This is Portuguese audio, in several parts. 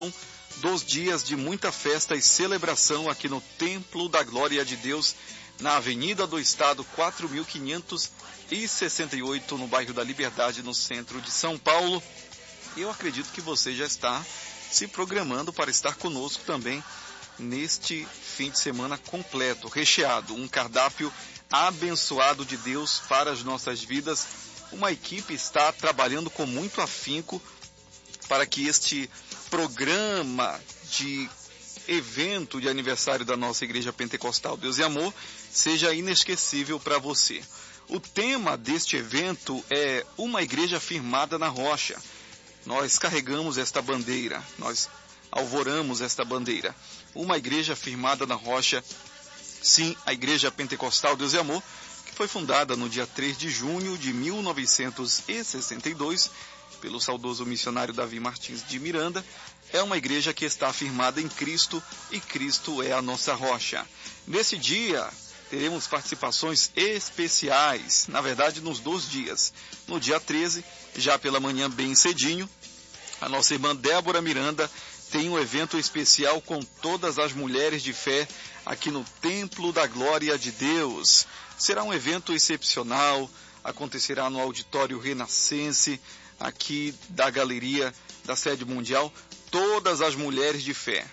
dos dias de muita festa e celebração aqui no Templo da Glória de Deus, na Avenida do Estado 4568, no bairro da Liberdade, no centro de São Paulo. Eu acredito que você já está se programando para estar conosco também neste fim de semana completo, recheado, um cardápio abençoado de Deus para as nossas vidas. Uma equipe está trabalhando com muito afinco para que este programa de evento de aniversário da nossa Igreja Pentecostal Deus e Amor seja inesquecível para você. O tema deste evento é uma igreja firmada na rocha. Nós carregamos esta bandeira, nós alvoramos esta bandeira. Uma igreja firmada na rocha, sim, a Igreja Pentecostal Deus e Amor, que foi fundada no dia 3 de junho de 1962, pelo saudoso missionário Davi Martins de Miranda. É uma igreja que está firmada em Cristo e Cristo é a nossa rocha. Nesse dia, teremos participações especiais, na verdade nos 2 dias. No dia 13, já pela manhã bem cedinho, a nossa irmã Débora Miranda tem um evento especial com todas as mulheres de fé aqui no Templo da Glória de Deus. Será um evento excepcional, acontecerá no Auditório Renascense, aqui da galeria da Sede Mundial. Todas as mulheres de fé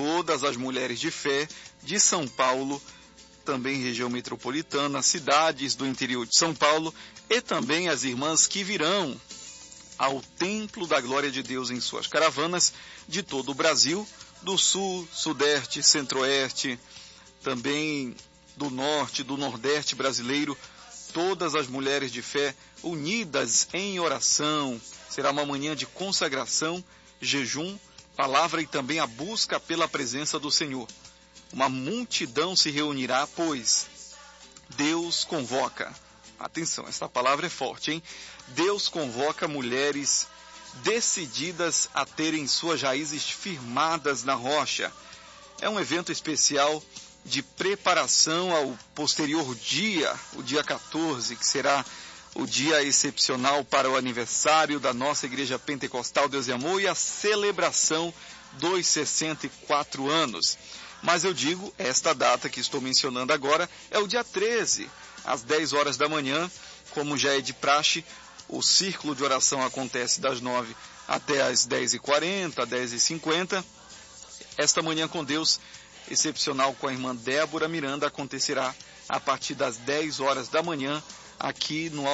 de São Paulo, também região metropolitana, cidades do interior de São Paulo e também as irmãs que virão ao Templo da Glória de Deus em suas caravanas de todo o Brasil, do sul, sudeste, centro-oeste, também do norte, do nordeste brasileiro. Todas as mulheres de fé unidas em oração. Será uma manhã de consagração, jejum, palavra e também a busca pela presença do Senhor. Uma multidão se reunirá, pois Deus convoca. Atenção, esta palavra é forte, hein? Deus convoca mulheres decididas a terem suas raízes firmadas na rocha. É um evento especial de preparação ao posterior dia, o dia 14, que será o dia excepcional para o aniversário da nossa Igreja Pentecostal Deus e Amor e a celebração dos 64 anos. Mas eu digo, esta data que estou mencionando agora é o dia 13, às 10 horas da manhã, como já é de praxe. O círculo de oração acontece das 9 até as 10h40, 10h50. Esta manhã com Deus excepcional com a irmã Débora Miranda acontecerá a partir das 10 horas da manhã aqui no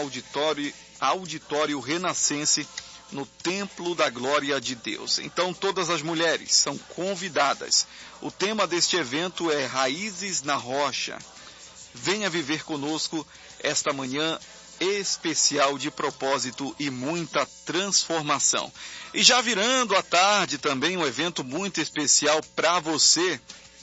Auditório Renascense, no Templo da Glória de Deus. Então todas as mulheres são convidadas. O tema deste evento é Raízes na Rocha. Venha viver conosco esta manhã especial de propósito e muita transformação. E já virando à tarde também um evento muito especial para você.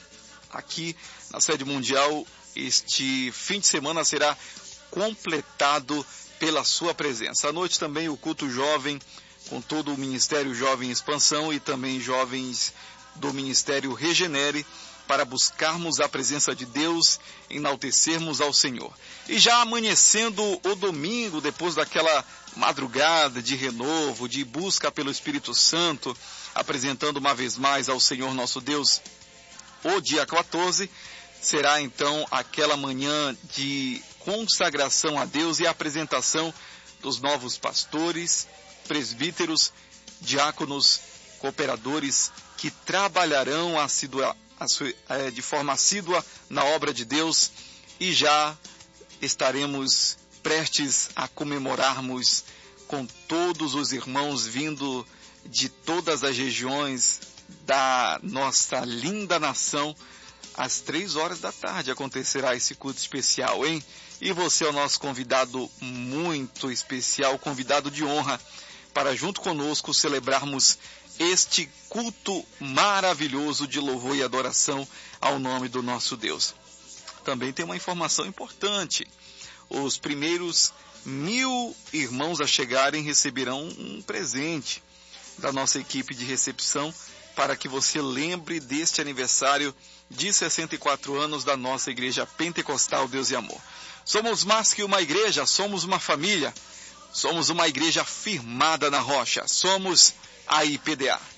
Aqui na Sede Mundial, este fim de semana será completado pela sua presença. À noite também o culto jovem, com todo o Ministério Jovem Expansão e também jovens do Ministério Regenere, para buscarmos a presença de Deus, enaltecermos ao Senhor. E já amanhecendo o domingo, depois daquela madrugada de renovo, de busca pelo Espírito Santo, apresentando uma vez mais ao Senhor nosso Deus, o dia 14, será então aquela manhã de consagração a Deus e apresentação dos novos pastores, presbíteros, diáconos, cooperadores que trabalharão de forma assídua na obra de Deus, e já estaremos prestes a comemorarmos com todos os irmãos vindo de todas as regiões da nossa linda nação. Às 3 horas da tarde acontecerá esse culto especial, hein? E você é o nosso convidado muito especial, convidado de honra, para junto conosco celebrarmos este culto maravilhoso de louvor e adoração ao nome do nosso Deus. Também tem uma informação importante. Os primeiros 1000 irmãos a chegarem receberão um presente da nossa equipe de recepção, para que você lembre deste aniversário de 64 anos da nossa Igreja Pentecostal Deus e Amor. Somos mais que uma igreja, somos uma família, somos uma igreja firmada na rocha, somos a IPDA.